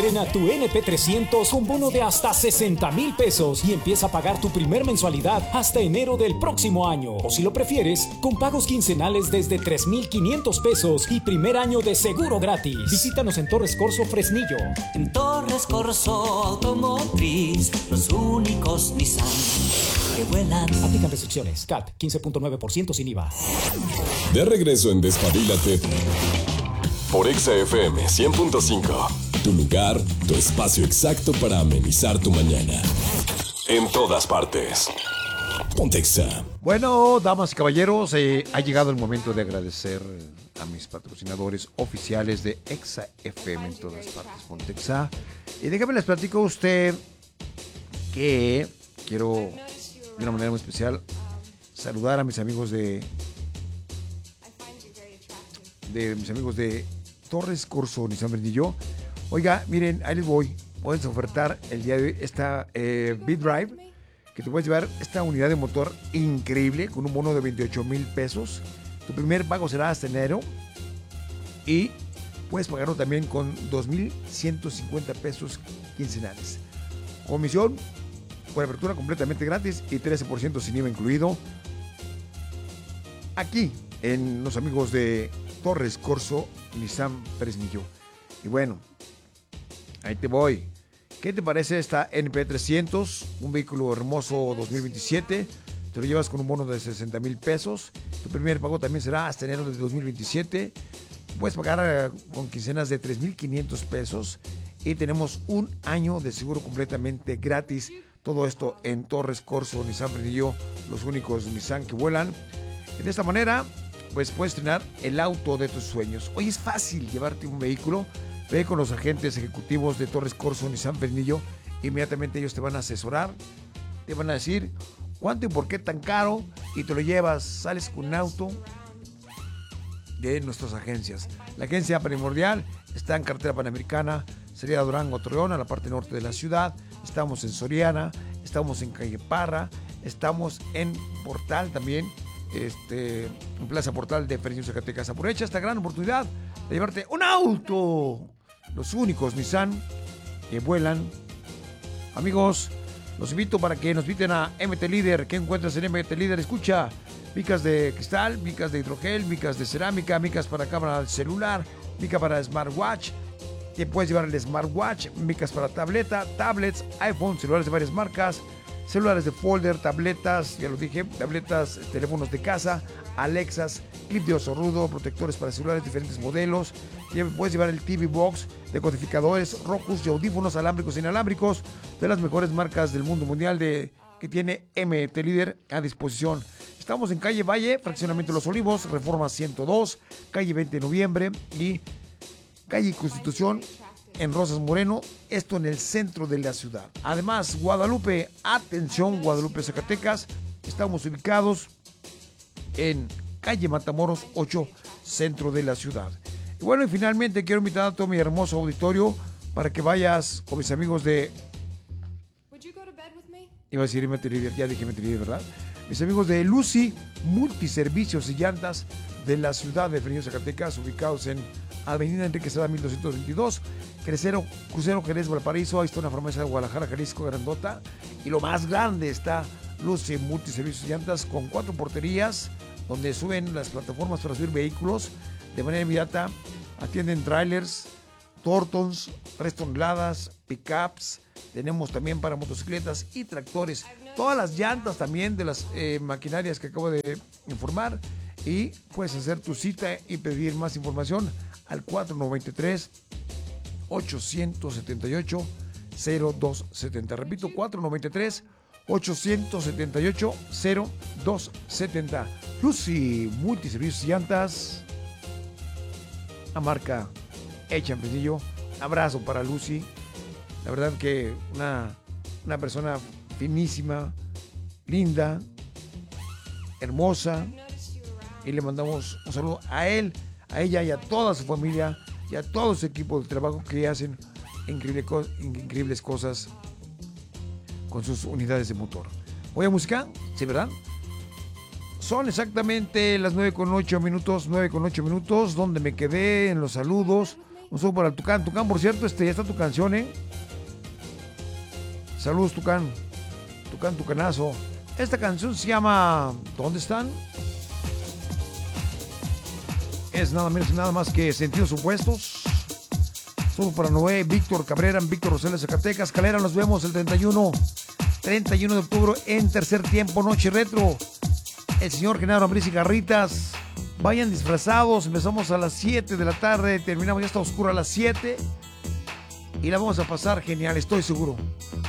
Estrena tu NP300 con bono de hasta 60,000 pesos y empieza a pagar tu primer mensualidad hasta enero del próximo año. O si lo prefieres, con pagos quincenales desde 3,500 pesos y primer año de seguro gratis. Visítanos en Torres Corso, Fresnillo. En Torres Corso Automotriz, los únicos Nissan que vuelan. Aplican restricciones. CAT 15.9% sin IVA. De regreso en Despabilate por Exa FM 100.5. Tu lugar, tu espacio exacto para amenizar tu mañana. En todas partes. Ponte Exa. Bueno, damas y caballeros, ha llegado el momento de agradecer a mis patrocinadores oficiales de Exa FM en todas partes. Ponte Exa. Y déjame les platico a usted que quiero de una manera muy especial saludar a mis amigos de Torres Corso Nissan Fresnillo. Oiga, miren, ahí les voy. Puedes ofertar el día de hoy esta B-Drive, que te puedes llevar esta unidad de motor increíble con un bono de 28,000 pesos. Tu primer pago será hasta enero y puedes pagarlo también con 2,150 pesos quincenales. Comisión por apertura completamente gratis y 13% sin IVA incluido. Aquí en los amigos de Torres Corso Nissan Fresnillo. Y bueno, ahí te voy. ¿Qué te parece esta NP300? Un vehículo hermoso 2027. Te lo llevas con un bono de 60,000 pesos. Tu primer pago también será hasta enero de 2027. Puedes pagar con quincenas de 3,500 pesos. Y tenemos un año de seguro completamente gratis. Todo esto en Torres Corso Nissan Fresnillo, los únicos Nissan que vuelan. De esta manera, pues puedes estrenar el auto de tus sueños. Hoy es fácil llevarte un vehículo. Ve con los agentes ejecutivos de Torres Corso Nissan Fresnillo. Inmediatamente ellos te van a asesorar. Te van a decir cuánto y por qué tan caro. Y te lo llevas. Sales con un auto de nuestras agencias. La agencia primordial está en Carretera Panamericana, Salida Durango, Torreón, a la parte norte de la ciudad. Estamos en Soriana. Estamos en Calle Parra. Estamos en Portal también. En Plaza Portal de Fresnillo, Zacatecas. Aprovecha esta gran oportunidad de llevarte un auto. Los únicos Nissan que vuelan. Amigos, los invito para que nos visiten a MT Líder. ¿Qué encuentras en MT Líder? Escucha, micas de cristal, micas de hidrogel, micas de cerámica, micas para cámara celular, mica para smartwatch. Te puedes llevar el smartwatch, micas para tableta, tablets, iPhone, celulares de varias marcas, celulares de folder, tabletas, ya lo dije, tabletas, teléfonos de casa, Alexas, clip de oso rudo, protectores para celulares, diferentes modelos. Puedes llevar el TV Box, decodificadores, Roku y audífonos alámbricos e inalámbricos de las mejores marcas del mundo mundial que tiene MT Líder a disposición. Estamos en calle Valle, fraccionamiento Los Olivos, Reforma 102, calle 20 de noviembre y calle Constitución en Rosas Moreno, esto en el centro de la ciudad. Además, Guadalupe, atención, Guadalupe, Zacatecas, estamos ubicados en calle Matamoros 8, centro de la ciudad. Y bueno, y finalmente quiero invitar a todo mi hermoso auditorio para que vayas con mis amigos de... Iba a decir MT Líder, ya dije MT Líder, ¿verdad? Mis amigos de Lucy Multiservicios y Llantas de la ciudad de Fresnillo, Zacatecas, ubicados en Avenida Enrique Estrada 1222, Crucero Jerez Valparaíso. Ahí está una farmacia de Guadalajara, Jalisco, grandota. Y lo más grande está Lucy Multiservicios y Llantas con 4 porterías donde suben las plataformas para subir vehículos de manera inmediata. Atienden trailers, tortons, 3 toneladas, pickups. Tenemos también para motocicletas y tractores. Todas las llantas también de las maquinarias que acabo de informar. Y puedes hacer tu cita y pedir más información al 493-878-0270. Repito, 493-878-0270. Lucy Multiservicios y Llantas, la marca hecha en Fresnillo. Abrazo para Lucy. La verdad que una persona finísima, linda, hermosa. Y le mandamos un saludo a él, a ella y a toda su familia y a todo su equipo de trabajo que hacen increíbles cosas con sus unidades de motor. ¿Voy a música? ¿Sí, verdad? Son exactamente las 9:08 minutos, donde me quedé en los saludos. Un saludo para el Tucán. Tucán, por cierto, ya está tu canción, ¿eh? Saludos, Tucán. Tucán, Tucanazo. Esta canción se llama ¿Dónde están? Es nada menos y nada más que Sentidos Opuestos. Saludos para Noé, Víctor Cabrera, Víctor Rosales, Zacatecas. Calera, nos vemos el 31 de octubre en Tercer Tiempo, Noche Retro. El señor Genaro Ambriz y Garritas. Vayan disfrazados. Empezamos a las 7 de la tarde. Terminamos, ya está oscuro a las 7. Y la vamos a pasar genial, estoy seguro.